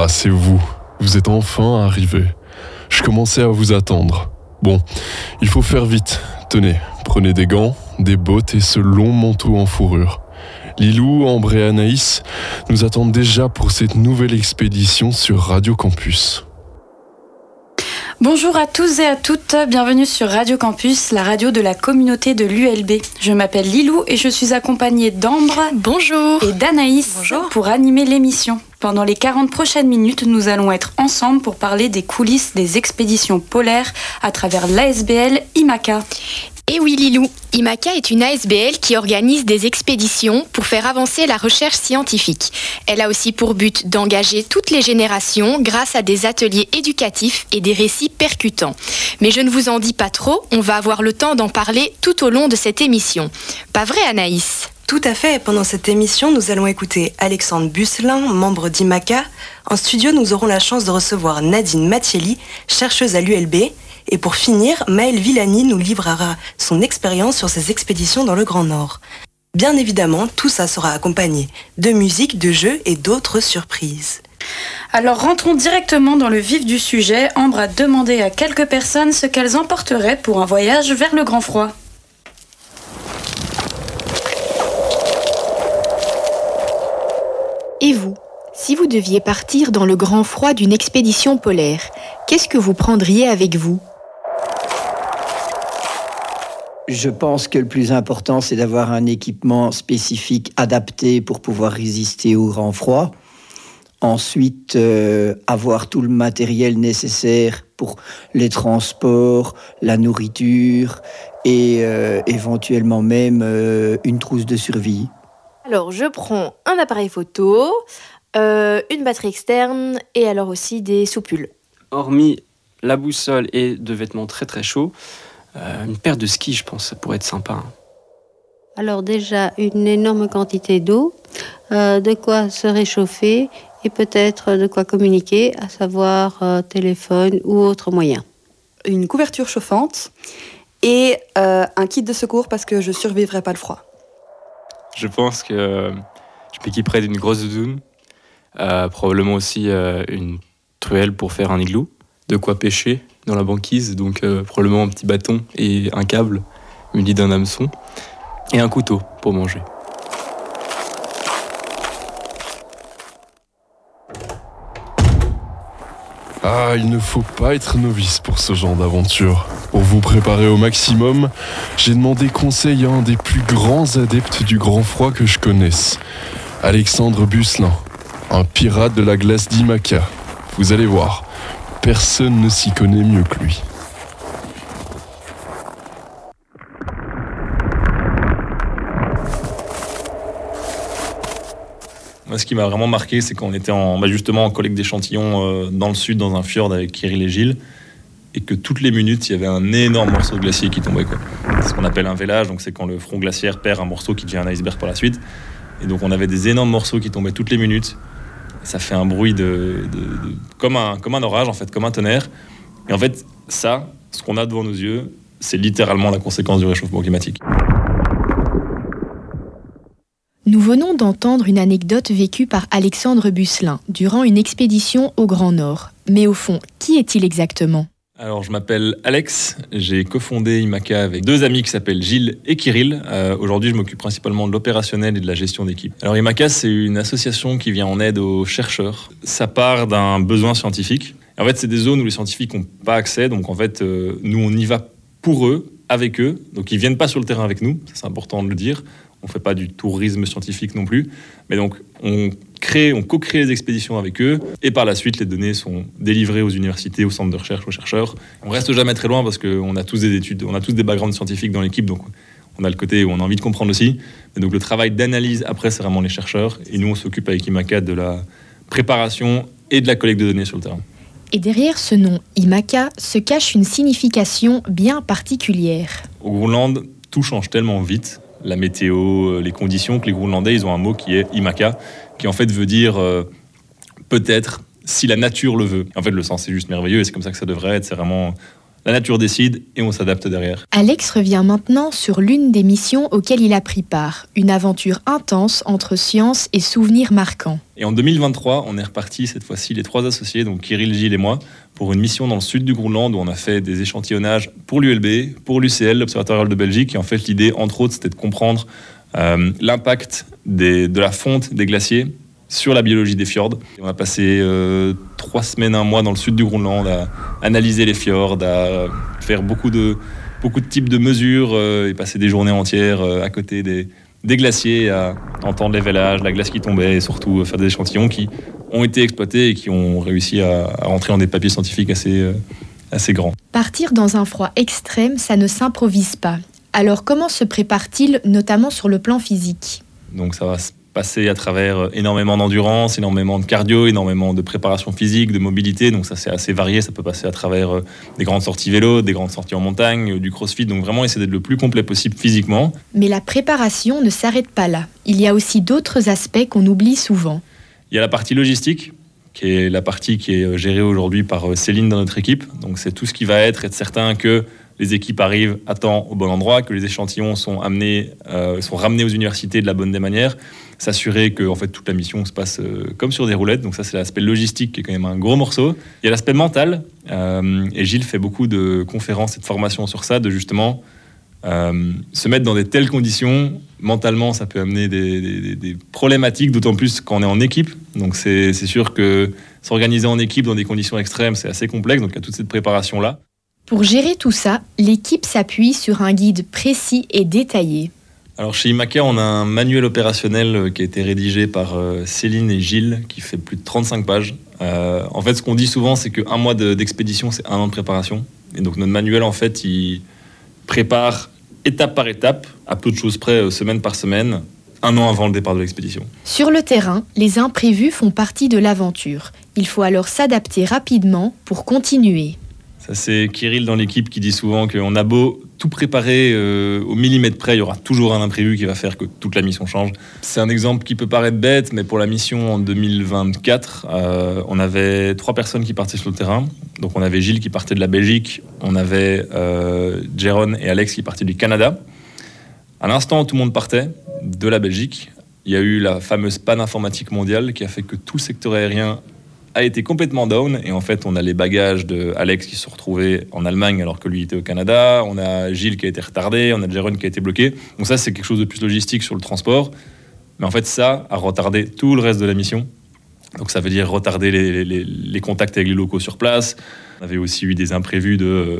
c'est vous. Vous êtes enfin arrivés. Je commençais à vous attendre. Bon, il faut faire vite. Tenez, prenez des gants, des bottes et ce long manteau en fourrure. Lilou, Ambre et Anaïs nous attendent déjà pour cette nouvelle expédition sur Radio Campus. Bonjour à tous et à toutes, bienvenue sur Radio Campus, la radio de la communauté de l'ULB. Je m'appelle Lilou et je suis accompagnée d'Ambre. Bonjour. Et d'Anaïs. Bonjour. Pour animer l'émission. Pendant les 40 prochaines minutes, nous allons être ensemble pour parler des coulisses des expéditions polaires à travers l'ASBL IMACA. Et oui Lilou, IMACA est une ASBL qui organise des expéditions pour faire avancer la recherche scientifique. Elle a aussi pour but d'engager toutes les générations grâce à des ateliers éducatifs et des récits percutants. Mais je ne vous en dis pas trop, on va avoir le temps d'en parler tout au long de cette émission. Pas vrai Anaïs ? Tout à fait. Pendant cette émission, nous allons écouter Alexandre Busselin, membre d'IMACA. En studio, nous aurons la chance de recevoir Nadine Mattielli, chercheuse à l'ULB. Et pour finir, Maëlle Villani nous livrera son expérience sur ses expéditions dans le Grand Nord. Bien évidemment, tout ça sera accompagné de musique, de jeux et d'autres surprises. Alors rentrons directement dans le vif du sujet. Ambre a demandé à quelques personnes ce qu'elles emporteraient pour un voyage vers le grand froid. Et vous, si vous deviez partir dans le grand froid d'une expédition polaire, qu'est-ce que vous prendriez avec vous ? Je pense que le plus important, c'est d'avoir un équipement spécifique adapté pour pouvoir résister au grand froid. Ensuite, avoir tout le matériel nécessaire pour les transports, la nourriture et éventuellement même une trousse de survie. Alors, je prends un appareil photo, une batterie externe et alors aussi des soupules. Hormis la boussole et de vêtements très très chauds, une paire de skis, je pense, ça pourrait être sympa. Alors déjà, une énorme quantité d'eau, de quoi se réchauffer et peut-être de quoi communiquer, à savoir téléphone ou autre moyen. Une couverture chauffante et un kit de secours parce que je ne survivrai pas le froid. Je pense que je m'équiperais d'une grosse doudoune, probablement aussi une truelle pour faire un igloo, de quoi pêcher dans la banquise, donc probablement un petit bâton et un câble muni d'un hameçon, et un couteau pour manger. Ah, il ne faut pas être novice pour ce genre d'aventure. Pour vous préparer au maximum, j'ai demandé conseil à un des plus grands adeptes du grand froid que je connaisse, Alexandre Busselin, un pirate de la glace d'IMACA. Vous allez voir, personne ne s'y connaît mieux que lui. Moi, ce qui m'a vraiment marqué, c'est qu'on était justement en collecte d'échantillons dans le sud, dans un fjord avec Kirill et Gilles, et que toutes les minutes, il y avait un énorme morceau de glacier qui tombait, quoi. C'est ce qu'on appelle un vélage, donc c'est quand le front glaciaire perd un morceau qui devient un iceberg par la suite. Et donc on avait des énormes morceaux qui tombaient toutes les minutes. Ça fait un bruit comme un orage, en fait, comme un tonnerre. Et en fait, ça, ce qu'on a devant nos yeux, c'est littéralement la conséquence du réchauffement climatique. Nous venons d'entendre une anecdote vécue par Alexandre Busselin durant une expédition au Grand Nord. Mais au fond, qui est-il exactement ? Alors, je m'appelle Alex, j'ai cofondé IMACA avec deux amis qui s'appellent Gilles et Kirill. Aujourd'hui, je m'occupe principalement de l'opérationnel et de la gestion d'équipe. Alors, IMACA, c'est une association qui vient en aide aux chercheurs. Ça part d'un besoin scientifique. En fait, c'est des zones où les scientifiques n'ont pas accès. Donc, en fait, nous, on y va pour eux, avec eux. Donc, ils ne viennent pas sur le terrain avec nous. Ça, c'est important de le dire. On ne fait pas du tourisme scientifique non plus. Mais donc, on co-crée les expéditions avec eux. Et par la suite, les données sont délivrées aux universités, aux centres de recherche, aux chercheurs. On reste jamais très loin parce qu'on a tous des études, on a tous des backgrounds scientifiques dans l'équipe. Donc, on a le côté où on a envie de comprendre aussi. Et donc, le travail d'analyse, après, c'est vraiment les chercheurs. Et nous, on s'occupe avec IMACA de la préparation et de la collecte de données sur le terrain. Et derrière ce nom IMACA se cache une signification bien particulière. Au Groenland, tout change tellement vite. La météo, les conditions, que les Groenlandais, ils ont un mot qui est IMACA, qui en fait veut dire peut-être si la nature le veut. En fait, le sens c'est juste merveilleux et c'est comme ça que ça devrait être. C'est vraiment la nature décide et on s'adapte derrière. Alex revient maintenant sur l'une des missions auxquelles il a pris part, une aventure intense entre science et souvenirs marquants. Et en 2023, on est reparti cette fois-ci, les 3 associés, donc Kirill, Gilles et moi, pour une mission dans le sud du Groenland où on a fait des échantillonnages pour l'ULB, pour l'UCL, l'Observatoire de Belgique. Et en fait, l'idée, entre autres, c'était de comprendre l'impact de la fonte des glaciers sur la biologie des fjords. On a passé 3 semaines, 1 mois dans le sud du Groenland à analyser les fjords, à faire beaucoup de types de mesures et passer des journées entières à côté des glaciers, à entendre les vélages, la glace qui tombait et surtout faire des échantillons qui ont été exploités et qui ont réussi à rentrer dans des papiers scientifiques assez grands. Partir dans un froid extrême, ça ne s'improvise pas. Alors comment se prépare-t-il, notamment sur le plan physique ? Donc ça va se passer à travers énormément d'endurance, énormément de cardio, énormément de préparation physique, de mobilité. Donc ça c'est assez varié, ça peut passer à travers des grandes sorties vélo, des grandes sorties en montagne, du crossfit. Donc vraiment essayer d'être le plus complet possible physiquement. Mais la préparation ne s'arrête pas là. Il y a aussi d'autres aspects qu'on oublie souvent. Il y a la partie logistique, qui est la partie qui est gérée aujourd'hui par Céline dans notre équipe. Donc c'est tout ce qui va être certain que les équipes arrivent à temps au bon endroit, que les échantillons sont ramenés aux universités de la bonne des manières, s'assurer que en fait, toute la mission se passe comme sur des roulettes. Donc ça, c'est l'aspect logistique qui est quand même un gros morceau. Il y a l'aspect mental, et Gilles fait beaucoup de conférences et de formations sur ça, de justement se mettre dans des telles conditions. Mentalement, ça peut amener des problématiques, d'autant plus quand on est en équipe. Donc c'est sûr que s'organiser en équipe dans des conditions extrêmes, c'est assez complexe. Donc il y a toute cette préparation-là. Pour gérer tout ça, l'équipe s'appuie sur un guide précis et détaillé. Alors chez IMACA, on a un manuel opérationnel qui a été rédigé par Céline et Gilles, qui fait plus de 35 pages. En fait, ce qu'on dit souvent, c'est qu'un mois d'expédition, c'est 1 an de préparation. Et donc notre manuel, en fait, il prépare étape par étape, à peu de choses près, semaine par semaine, 1 an avant le départ de l'expédition. Sur le terrain, les imprévus font partie de l'aventure. Il faut alors s'adapter rapidement pour continuer. Ça, c'est Kirill dans l'équipe qui dit souvent qu'on a beau tout préparer au millimètre près, il y aura toujours un imprévu qui va faire que toute la mission change. C'est un exemple qui peut paraître bête, mais pour la mission en 2024, on avait 3 personnes qui partaient sur le terrain. Donc on avait Gilles qui partait de la Belgique, on avait Jérôme et Alex qui partaient du Canada. À l'instant où tout le monde partait de la Belgique, il y a eu la fameuse panne informatique mondiale qui a fait que tout le secteur aérien a été complètement down. Et en fait, on a les bagages de Alex qui se sont retrouvés en Allemagne alors que lui était au Canada. On a Gilles qui a été retardé, on a Jérôme qui a été bloqué. Donc ça, c'est quelque chose de plus logistique sur le transport. Mais en fait, ça a retardé tout le reste de la mission. Donc ça veut dire retarder les contacts avec les locaux sur place. On avait aussi eu des imprévus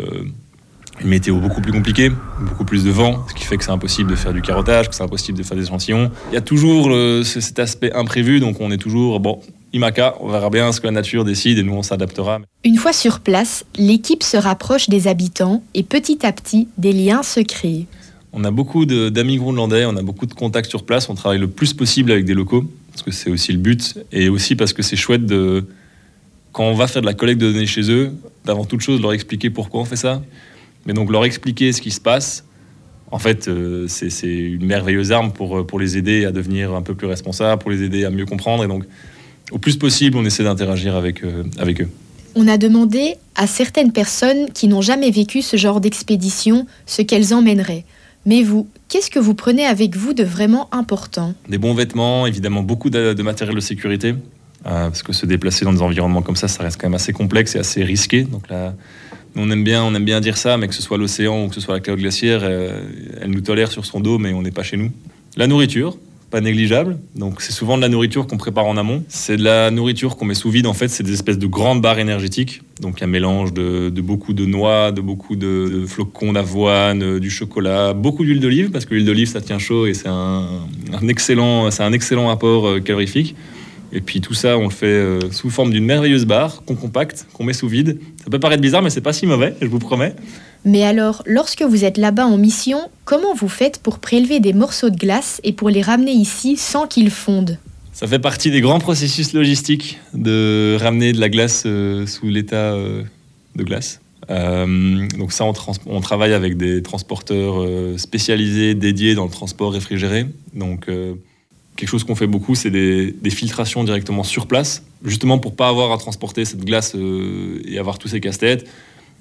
une météo beaucoup plus compliquée, beaucoup plus de vent, ce qui fait que c'est impossible de faire du carottage, que c'est impossible de faire des échantillons. Il y a toujours cet aspect imprévu, donc on est toujours, IMACA, on verra bien ce que la nature décide et nous on s'adaptera. Une fois sur place, l'équipe se rapproche des habitants et petit à petit, des liens se créent. On a beaucoup d'amis groenlandais, on a beaucoup de contacts sur place, on travaille le plus possible avec des locaux, parce que c'est aussi le but, et aussi parce que c'est chouette quand on va faire de la collecte de données chez eux, d'avant toute chose leur expliquer pourquoi on fait ça. Mais donc leur expliquer ce qui se passe, en fait, c'est une merveilleuse arme pour les aider à devenir un peu plus responsables, pour les aider à mieux comprendre. Et donc, au plus possible, on essaie d'interagir avec eux. On a demandé à certaines personnes qui n'ont jamais vécu ce genre d'expédition ce qu'elles emmèneraient. Mais vous, qu'est-ce que vous prenez avec vous de vraiment important ? Des bons vêtements, évidemment beaucoup de matériel de sécurité, parce que se déplacer dans des environnements comme ça reste quand même assez complexe et assez risqué. Donc là, on aime bien dire ça, mais que ce soit l'océan ou que ce soit la calotte glaciaire, elle nous tolère sur son dos, mais on n'est pas chez nous. La nourriture, pas négligeable. Donc c'est souvent de la nourriture qu'on prépare en amont. C'est de la nourriture qu'on met sous vide. En fait, c'est des espèces de grandes barres énergétiques. Donc un mélange de beaucoup de noix, de beaucoup de flocons d'avoine, du chocolat, beaucoup d'huile d'olive, parce que l'huile d'olive, ça tient chaud et c'est un excellent apport calorifique. Et puis tout ça, on le fait sous forme d'une merveilleuse barre qu'on compacte, qu'on met sous vide. Ça peut paraître bizarre, mais c'est pas si mauvais, je vous promets. Mais alors, lorsque vous êtes là-bas en mission, comment vous faites pour prélever des morceaux de glace et pour les ramener ici sans qu'ils fondent ? Ça fait partie des grands processus logistiques de ramener de la glace sous l'état de glace. Donc ça, on travaille avec des transporteurs spécialisés, dédiés dans le transport réfrigéré. Donc quelque chose qu'on fait beaucoup, c'est des filtrations directement sur place, justement pour pas avoir à transporter cette glace et avoir tous ces casse-têtes.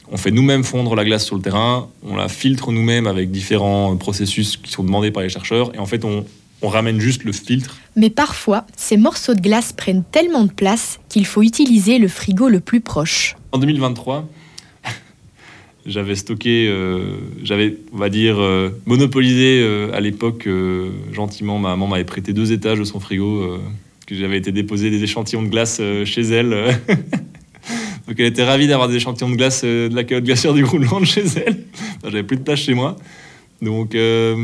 On fait nous-mêmes fondre la glace sur le terrain, on la filtre nous-mêmes avec différents processus qui sont demandés par les chercheurs, et en fait on ramène juste le filtre. Mais parfois, ces morceaux de glace prennent tellement de place qu'il faut utiliser le frigo le plus proche. En 2023, j'avais stocké, on va dire, monopolisé à l'époque, gentiment, ma maman m'avait prêté 2 étages de son frigo, que j'avais été déposer des échantillons de glace chez elle. Donc elle était ravie d'avoir des échantillons de glace de la calotte glaciaire du Groenland chez elle. Enfin, j'avais plus de place chez moi. Donc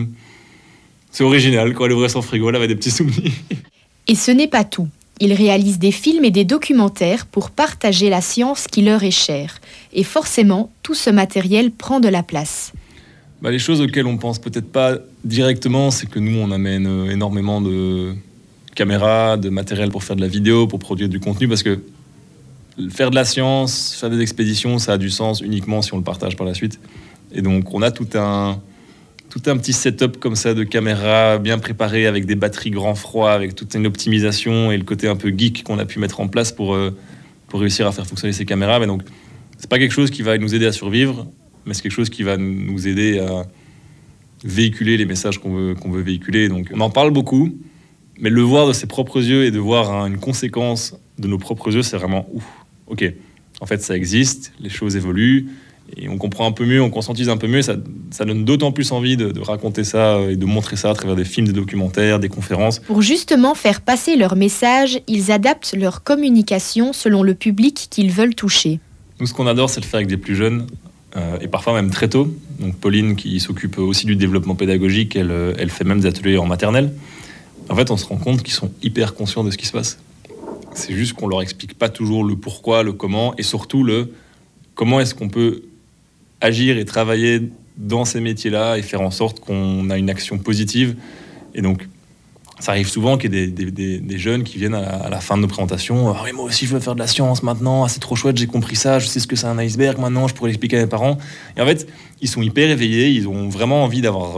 c'est original, quand elle ouvrait son frigo, elle avait des petits souvenirs. Et ce n'est pas tout. Ils réalisent des films et des documentaires pour partager la science qui leur est chère. Et forcément, tout ce matériel prend de la place. Les choses auxquelles on pense peut-être pas directement, c'est que nous, on amène énormément de caméras, de matériel pour faire de la vidéo, pour produire du contenu, parce que faire de la science, faire des expéditions, ça a du sens uniquement si on le partage par la suite. Et donc, on a tout un petit setup comme ça de caméras bien préparées avec des batteries grand froid, avec toute une optimisation et le côté un peu geek qu'on a pu mettre en place pour réussir à faire fonctionner ces caméras. Mais donc, c'est pas quelque chose qui va nous aider à survivre, mais c'est quelque chose qui va nous aider à véhiculer les messages qu'on veut véhiculer. Donc, on en parle beaucoup, mais le voir de ses propres yeux et de voir une conséquence de nos propres yeux, c'est vraiment ouf. Ok, en fait, ça existe, les choses évoluent, et on comprend un peu mieux, on conscientise un peu mieux, ça donne d'autant plus envie de raconter ça et de montrer ça à travers des films, des documentaires, des conférences. Pour justement faire passer leur message, ils adaptent leur communication selon le public qu'ils veulent toucher. Nous, ce qu'on adore, c'est le faire avec des plus jeunes, et parfois même très tôt. Donc Pauline, qui s'occupe aussi du développement pédagogique, elle fait même des ateliers en maternelle. En fait, on se rend compte qu'ils sont hyper conscients de ce qui se passe. C'est juste qu'on leur explique pas toujours le pourquoi, le comment, et surtout le comment est-ce qu'on peut agir et travailler dans ces métiers-là et faire en sorte qu'on a une action positive. Et donc, ça arrive souvent qu'il y ait des jeunes qui viennent à la fin de nos présentations. « Ah oui, moi aussi, je veux faire de la science maintenant. Ah, c'est trop chouette, j'ai compris ça. Je sais ce que c'est un iceberg maintenant. Je pourrais l'expliquer à mes parents. » Et en fait, ils sont hyper éveillés. Ils ont vraiment envie d'avoir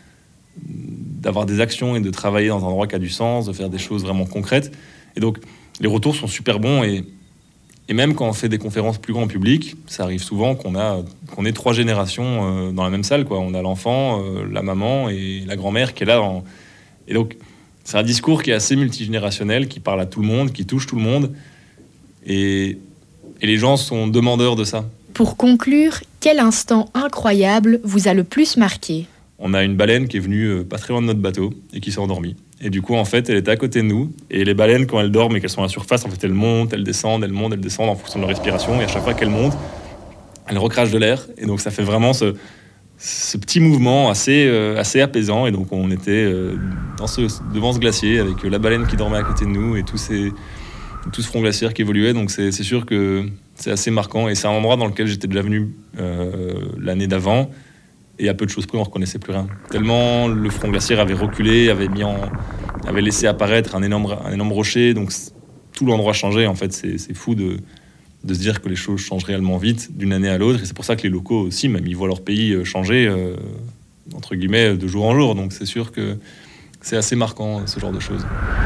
des actions et de travailler dans un endroit qui a du sens, de faire des choses vraiment concrètes. Et donc, les retours sont super bons. Et même quand on fait des conférences plus grand public, ça arrive souvent qu'on ait 3 générations dans la même salle, quoi. On a l'enfant, la maman et la grand-mère qui est là. Et donc, c'est un discours qui est assez multigénérationnel, qui parle à tout le monde, qui touche tout le monde. Et les gens sont demandeurs de ça. Pour conclure, quel instant incroyable vous a le plus marqué ? On a une baleine qui est venue pas très loin de notre bateau et qui s'est endormie. Et du coup, en fait, elle était à côté de nous. Et les baleines, quand elles dorment et qu'elles sont à la surface, en fait, elles montent, elles descendent, elles montent, elles descendent en fonction de leur respiration. Et à chaque fois qu'elles montent, elles recrachent de l'air. Et donc, ça fait vraiment ce petit mouvement assez apaisant. Et donc, on était devant ce glacier avec la baleine qui dormait à côté de nous et tout ce front glaciaire qui évoluait. Donc, c'est sûr que c'est assez marquant. Et c'est un endroit dans lequel j'étais déjà venu l'année d'avant. Et à peu de choses près, on ne reconnaissait plus rien. Tellement le front glaciaire avait reculé, avait laissé apparaître un énorme rocher. Donc tout l'endroit changeait. En fait, c'est fou de se dire que les choses changent réellement vite d'une année à l'autre. Et c'est pour ça que les locaux aussi, même, ils voient leur pays changer, entre guillemets, de jour en jour. Donc c'est sûr que c'est assez marquant, ce genre de choses.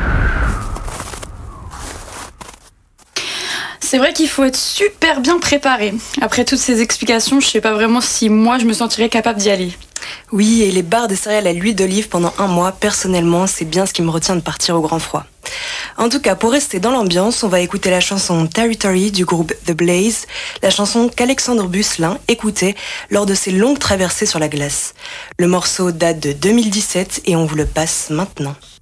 C'est vrai qu'il faut être super bien préparé. Après toutes ces explications, je sais pas vraiment si moi je me sentirais capable d'y aller. Oui, et les barres de céréales à l'huile d'olive pendant 1 mois, personnellement, c'est bien ce qui me retient de partir au grand froid. En tout cas, pour rester dans l'ambiance, on va écouter la chanson Territory du groupe The Blaze, la chanson qu'Alexandre Busselin écoutait lors de ses longues traversées sur la glace. Le morceau date de 2017 et on vous le passe maintenant.